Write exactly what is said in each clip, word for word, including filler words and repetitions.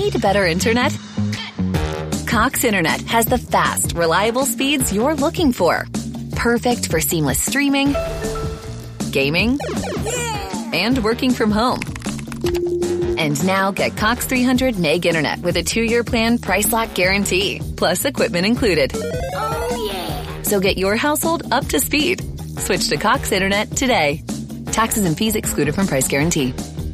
Need better internet? Cox Internet has the fast, reliable speeds you're looking for. Perfect for seamless streaming, gaming, and working from home. And now get Cox three hundred meg internet with a two-year plan price lock guarantee, plus equipment included. Oh, yeah. So get your household up to speed. Switch to Cox Internet today. Taxes and fees excluded from price guarantee.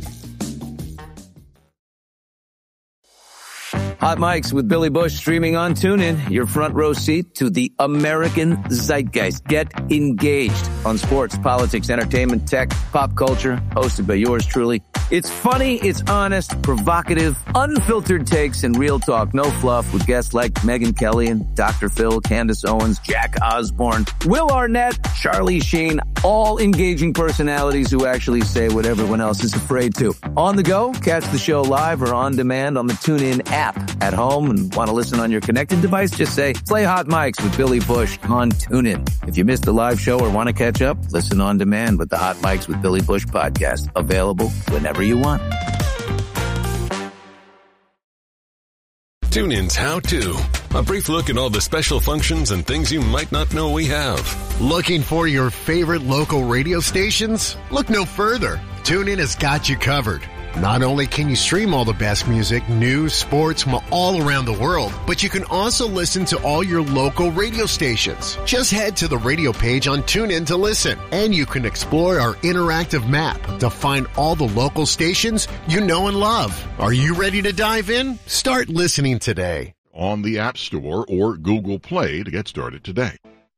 Hot Mics with Billy Bush streaming on TuneIn. Your front row seat to the American zeitgeist. Get engaged on sports, politics, entertainment, tech, pop culture. Hosted by yours truly. It's funny, it's honest, provocative, unfiltered takes, and real talk. No fluff with guests like Megyn Kelly and Doctor Phil, Candace Owens, Jack Osborne, Will Arnett, Charlie Sheen. All engaging personalities who actually say what everyone else is afraid to. On the go, catch the show live or on demand on the TuneIn app. At home and want to listen on your connected device, just say, play Hot Mics with Billy Bush on TuneIn. If you missed the live show or want to catch up, listen on demand with the Hot Mics with Billy Bush podcast. Available whenever you want. TuneIn's How To. A brief look at all the special functions and things you might not know we have. Looking for your favorite local radio stations? Look no further. TuneIn has got you covered. Not only can you stream all the best music, news, sports from all around the world, but you can also listen to all your local radio stations. Just head to the radio page on TuneIn to listen, and you can explore our interactive map to find all the local stations you know and love. Are you ready to dive in? Start listening today. On the App Store or Google Play to get started today.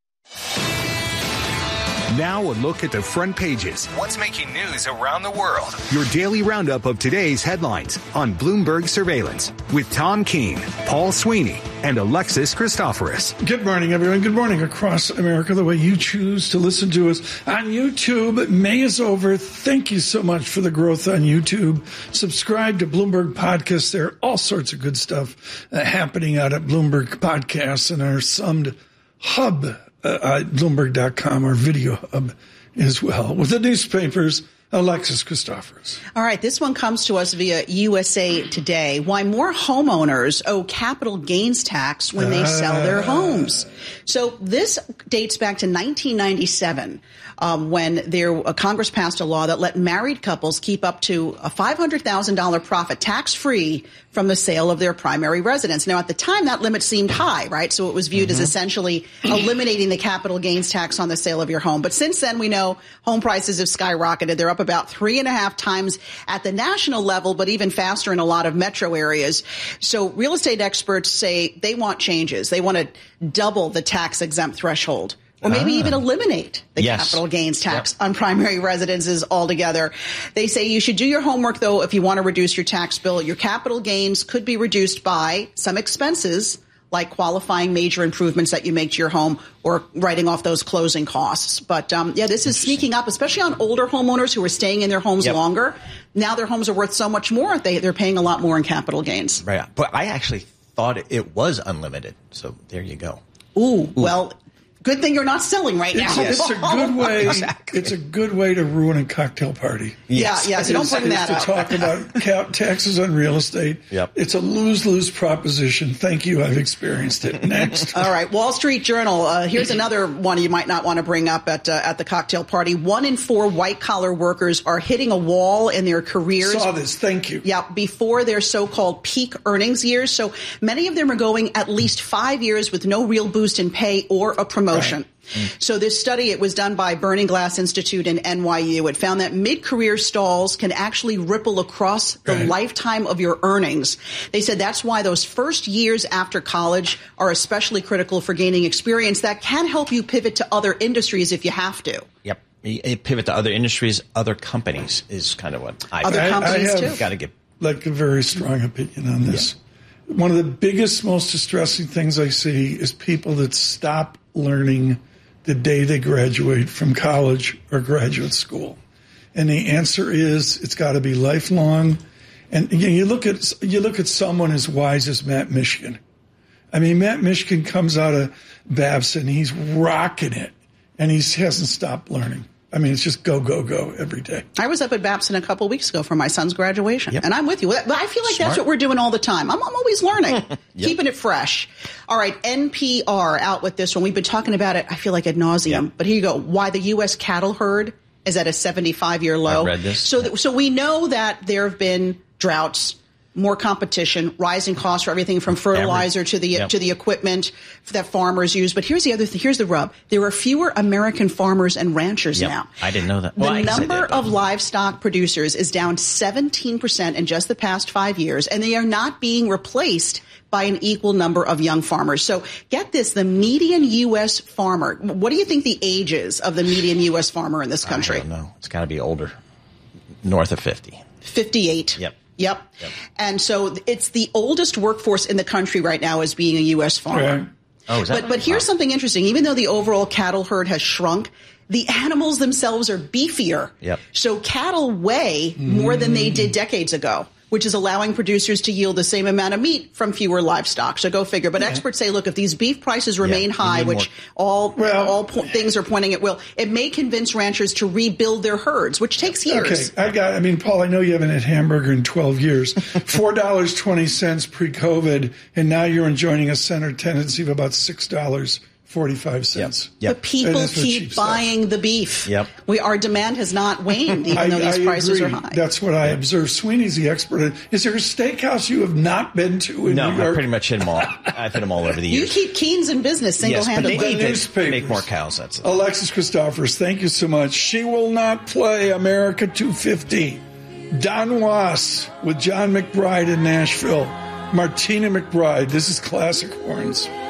Now a look at the front pages. What's making news around the world? Your daily roundup of today's headlines on Bloomberg Surveillance with Tom Keene, Paul Sweeney, and Alexis Christoforous. Good morning, everyone. Good morning across America, the way you choose to listen to us on YouTube. May is over. Thank you so much for the growth on YouTube. Subscribe to Bloomberg Podcasts. There are all sorts of good stuff uh, happening out at Bloomberg Podcasts and our summed hub. Uh, at Bloomberg dot com, our video hub as well. With the newspapers, Alexis Christoforous. All right, this one comes to us via U S A Today. Why more homeowners owe capital gains tax when they uh, sell their homes. So this dates back to nineteen ninety-seven. Um, when there, uh, Congress passed a law that let married couples keep up to a five hundred thousand dollars profit tax-free from the sale of their primary residence. Now, at the time, that limit seemed high, right? So it was viewed mm-hmm. as essentially eliminating the capital gains tax on the sale of your home. But since then, we know home prices have skyrocketed. They're up about three and a half times at the national level, but even faster in a lot of metro areas. So real estate experts say they want changes. They want to double the tax-exempt threshold. Or maybe ah. even eliminate the yes. capital gains tax yep. on primary residences altogether. They say you should do your homework, though, if you want to reduce your tax bill. Your capital gains could be reduced by some expenses, like qualifying major improvements that you make to your home or writing off those closing costs. But, um, yeah, this is sneaking up, especially on older homeowners who are staying in their homes yep. longer. Now their homes are worth so much more. They, they're paying a lot more in capital gains. Right. But I actually thought it was unlimited. So there you go. Ooh, Ooh. well... Good thing you're not selling right now. It's, it's a good way. Exactly. It's a good way to ruin a cocktail party. Yes. Yeah, yeah. So don't bring that to up. talk about taxes on real estate. Yep. It's a lose-lose proposition. Thank you. I've experienced it. Next. All right. Wall Street Journal. Uh, here's another one you might not want to bring up at uh, at the cocktail party. One in four white-collar workers are hitting a wall in their careers. Saw this. Thank you. Yeah, before their so-called peak earnings years. So many of them are going at least five years with no real boost in pay or a promotion. Right. Mm. So this study, it was done by Burning Glass Institute in N Y U. It found that mid-career stalls can actually ripple across the right. lifetime of your earnings. They said that's why those first years after college are especially critical for gaining experience that can help you pivot to other industries if you have to. Yep. You pivot to other industries, other companies is kind of what I Other I, companies, I have, too. Got to get like a very strong opinion on this. Yeah. One of the biggest, most distressing things I see is people that stop learning the day they graduate from college or graduate school. And the answer is it's got to be lifelong. And you know, you look at you look at someone as wise as Matt Mishkin. I mean, Matt Mishkin comes out of Babson, he's rocking it, and he hasn't stopped learning. I mean, it's just go, go, go every day. I was up at Babson a couple weeks ago for my son's graduation, Yep. and I'm with you. But I feel like Smart. that's what we're doing all the time. I'm, I'm always learning, Yep. keeping it fresh. All right, N P R out with this one. We've been talking about it, I feel like, ad nauseum. Yep. But here you go. Why the U S cattle herd is at a seventy-five year low. I read this. So, th- so we know that there have been droughts, more competition, rising costs for everything from fertilizer Every- to the yep. to the equipment that farmers use. But here's the other thing. Here's the rub. There are fewer American farmers and ranchers Yep. now. I didn't know that. The Well, I guess I number did, but- of livestock producers is down seventeen percent in just the past five years, and they are not being replaced by an equal number of young farmers. So get this, the median U S farmer, what do you think the age is of the median U S farmer in this country? I don't know. It's got to be older, north of fifty. fifty-eight. Yep. Yep. Yep. And so it's the oldest workforce in the country right now as being a U S farmer. Right. Oh, is that? But but here's wow. something interesting. Even though the overall cattle herd has shrunk, the animals themselves are beefier. Yep. So cattle weigh more than they did decades ago, which is allowing producers to yield the same amount of meat from fewer livestock. So go figure. But experts say, look, if these beef prices remain we high, need which all Well- all po- things are pointing at will, it may convince ranchers to rebuild their herds, which takes years. Okay, I got. I mean, Paul, I know you haven't had hamburger in twelve years. Four dollars twenty cents pre-COVID, and now you're enjoying a center tendency of about six dollars forty-five cents. Yep. But people That is for cheap keep stuff. buying the beef. Yep. We, our demand has not waned, even I, though these I prices agree. are high. That's what I observe. Sweeney's the expert. Is there a steakhouse you have not been to in No, New I York? pretty much hit them all. I've hit them all over the You years. keep Keen's in business Yes, but single-handedly. they need to Newspapers. make more cows. That's it. Alexis Christophers, thank you so much. She will not play America two fifty. Don Was with John McBride in Nashville. Martina McBride. This is Classic Horns.